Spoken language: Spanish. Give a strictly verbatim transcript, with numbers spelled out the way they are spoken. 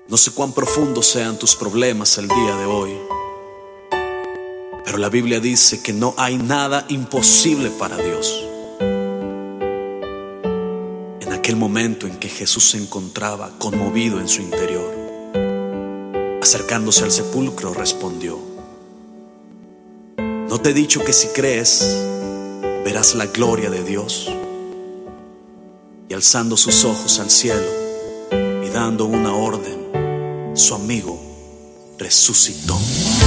No sé cuán profundos sean tus problemas el día de hoy, pero la Biblia dice que no hay nada imposible para Dios. En aquel momento en que Jesús se encontraba conmovido en su interior, acercándose al sepulcro, respondió: ¿no te he dicho que si crees, verás la gloria de Dios? Y alzando sus ojos al cielo y dando una orden, su amigo resucitó.